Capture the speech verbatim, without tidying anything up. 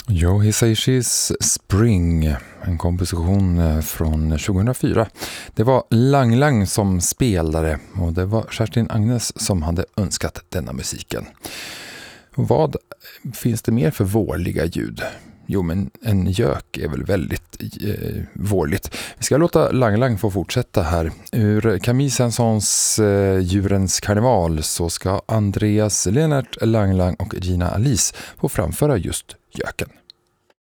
Joe Hisaishis Spring, en komposition från tjugohundrafyra. Det var Lang Lang som spelade och det var Kerstin Agnes som hade önskat denna musiken. Vad finns det mer för vårliga ljud? Jo, men en gök är väl väldigt eh, vårligt. Vi ska låta Lang Lang få fortsätta här. Ur Camille Saint-Saëns eh, Djurens karneval så ska Andreas Lennart Lang Lang och Gina Alice få framföra just göken.